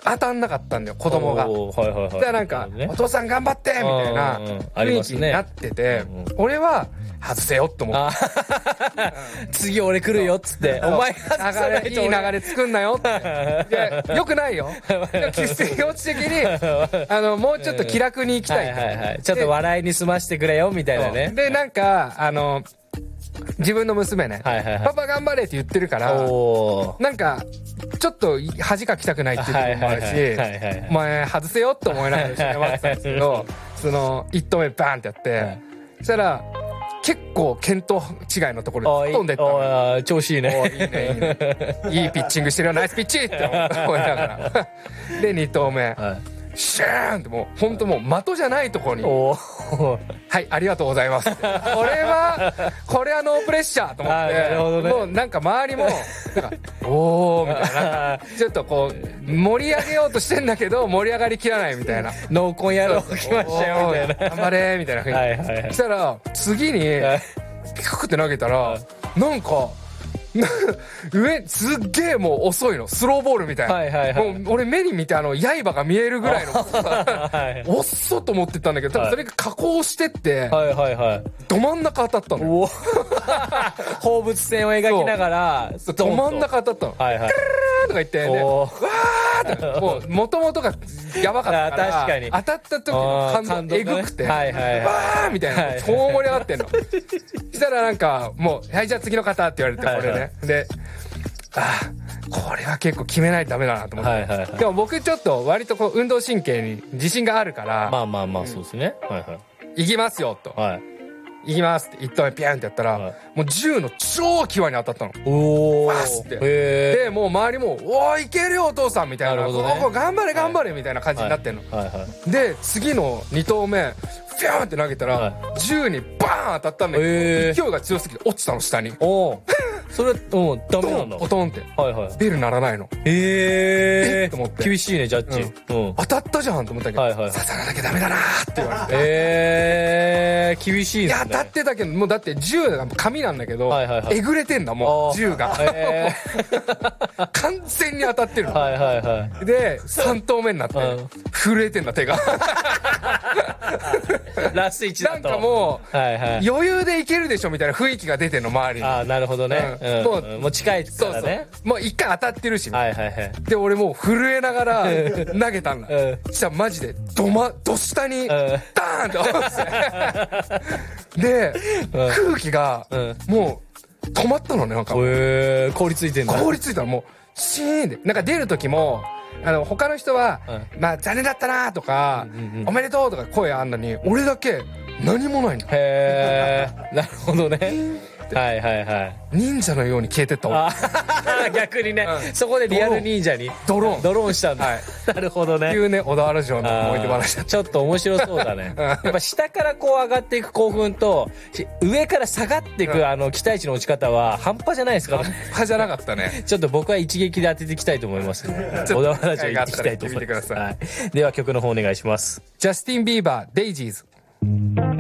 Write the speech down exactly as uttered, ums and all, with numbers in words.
当たんなかったんだよ子供が。 おーはいはいはい。 だからなんか、お父さん頑張ってみたいな雰囲気になってて、俺は外せよって思って。 次俺来るよっつって、お前外さないといい流れ作んなよって。いや、よくないよ。気持ち的に、あの、もうちょっと気楽に行きたい。 はいはいはい。ちょっと笑いに済ましてくれよみたいなね。 で、なんか、あの、自分の娘ね、パパ頑張れって言ってるから、なんか、ちょっと恥かきたくないっていうのもあるし、お前外せよって思いながら一緒に待ってたんですけど、その、一投目バーンってやって、そしたら、結構見当違いのところで飛んでったの。 調子いいね。 いいね、いいね。いいピッチングしてるよ、ナイスピッチって思いながら。で、二投目。シャーンってもう、ほんともう的じゃないところに。はい、ありがとうございます。これは、これはノープレッシャーと思って。なるほどね。もうなんか周りも、なんか、おーみたいな。ちょっとこう、盛り上げようとしてんだけど、盛り上がりきらないみたいな。 濃紺野郎来ましたよ、みたいな。 頑張れみたいな雰囲気。したら、次に、ピューって投げたら、なんか、上、すっげえもう遅いの。スローボールみたいな。はいはいはい。もう俺目に見てあの、刃が見えるぐらいの。おっそと思ってたんだけど、多分それが加工してって、はいはいはい。ど真ん中当たったの。 放物線を描きながら、 ど真ん中当たったの。はいはい。とか言って、ね、わーって、もう、もともとがやばかったから、確かに当たった時の感動、えぐくて、はいはい、わーみたいな、超盛り上がってんの。したらなんか、もう、はい、じゃあ次の方って言われて、これね。で、ああ、これは結構決めないとダメだなと思って。はいはいはい、でも僕ちょっと割とこう、運動神経に自信があるから、 まあまあまあ、そうですね。はいはい。 行きますよ、と。はい。行きますって一投目ピャンってやったら、はい、もう銃の超際に当たったの。おー。って。で、もう周りも、おーいけるよお父さんみたいな。なるほどね。頑張れ頑張れみたいな感じになってんの。はいはいはい、で、次の二投目、ピャンって投げたら、はい、銃にバーン当たったんだけど、勢いが強すぎて落ちたの下に。おー。 それ、うん、ダメなんだ。 ポトンって。はいはい。ベル鳴らないの。 へー。 えと思って。 厳しいね、ジャッジ。 うん。当たったじゃんと思ったけど、はいはい。刺さなきゃダメだなーって言われて。 えー、厳しいですね。 いや、当たってたけど、もうだって銃が紙なんだけど、はいはいはい。えぐれてんだ、もう、銃が。えー、完全に当たってるの。はいはいはい。で、三投目になって、震えてんだ、手が。 ラストいちだと。 なんかもう、はいはい。余裕でいけるでしょみたいな雰囲気が出てんの、周りに。 ああ、なるほどね。もう、もう近いからね。そうそう。 もう一回当たってるし。 はいはいはい。 で、俺もう震えながら投げたんだ。そしたらマジで、どま、ど下に、ダーンって落ちて。で、空気が、もう、止まったのね、なんか。 へー、凍りついてんだ。 凍りついたらもう、シーンで。なんか出る時も、あの、他の人は、まあ、残念だったなとか、おめでとうとか声あんのに、俺だけ何もないの。 へー、なるほどね。はいはいはい。 忍者のように消えてった俺。逆にね、そこでリアル忍者にドローン。 ドローンしたんだ。なるほどね。 いうね、小田原城の思い出話だった。 ちょっと面白そうだね。やっぱ下からこう上がっていく興奮と、上から下がっていくあの期待値の落ち方は半端じゃないですか。 半端じゃなかったね。 ちょっと僕は一撃で当てていきたいと思いますね。小田原城行っていきたいと思います。では曲の方お願いします。 ジャスティン・ビーバー、デイジーズ。